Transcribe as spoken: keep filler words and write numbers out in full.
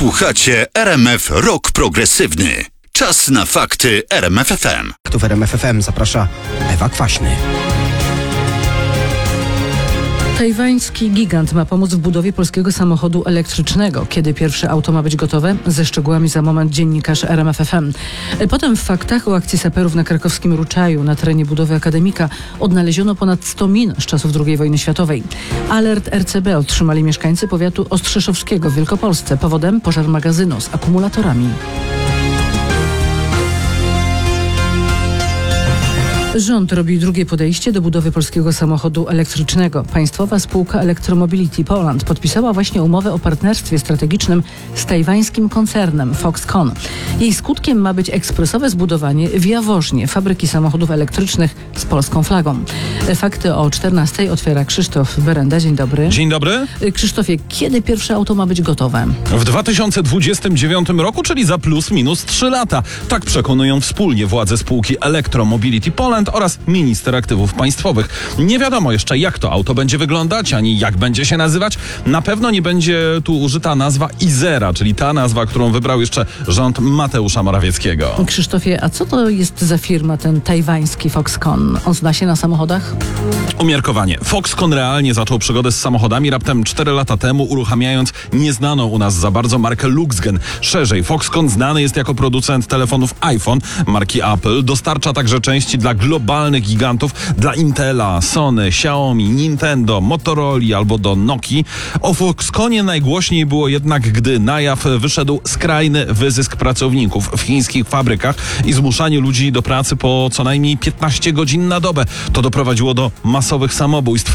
Słuchacie R M F Rock Progresywny. Czas na fakty R M F F M. Tu w R M F F M zaprasza Ewa Kwaśny. Tajwański gigant ma pomóc w budowie polskiego samochodu elektrycznego. Kiedy pierwsze auto ma być gotowe? Ze szczegółami za moment dziennikarz R M F F M. Potem w faktach o akcji saperów na krakowskim Ruczaju na terenie budowy Akademika odnaleziono ponad sto min z czasów drugiej wojny światowej. Alert R C B otrzymali mieszkańcy powiatu ostrzeszowskiego w Wielkopolsce. Powodem pożar magazynu z akumulatorami. Rząd robi drugie podejście do budowy polskiego samochodu elektrycznego. Państwowa spółka Electromobility Poland podpisała właśnie umowę o partnerstwie strategicznym z tajwańskim koncernem Foxconn. Jej skutkiem ma być ekspresowe zbudowanie w Jaworznie fabryki samochodów elektrycznych z polską flagą. Fakty o czternastej otwiera Krzysztof Berenda. Dzień dobry. Dzień dobry. Krzysztofie, kiedy pierwsze auto ma być gotowe? W dwa tysiące dwudziestym dziewiątym roku, czyli za plus minus trzy lata. Tak przekonują wspólnie władze spółki Electromobility Poland oraz minister aktywów państwowych. Nie wiadomo jeszcze, jak to auto będzie wyglądać, ani jak będzie się nazywać. Na pewno nie będzie tu użyta nazwa Izera, czyli ta nazwa, którą wybrał jeszcze rząd Mateusza Morawieckiego. Krzysztofie, a co to jest za firma, ten tajwański Foxconn? On zna się na samochodach? Umiarkowanie. Foxconn realnie zaczął przygodę z samochodami raptem cztery lata temu, uruchamiając nieznaną u nas za bardzo markę Luxgen. Szerzej, Foxconn znany jest jako producent telefonów iPhone marki Apple. Dostarcza także części dla globalnych gigantów, dla Intela, Sony, Xiaomi, Nintendo, Motorola albo do Nokii. O Foxconnie najgłośniej było jednak, gdy na jaw wyszedł skrajny wyzysk pracowników w chińskich fabrykach i zmuszanie ludzi do pracy po co najmniej piętnaście godzin na dobę. To doprowadziło do masowych samobójstw.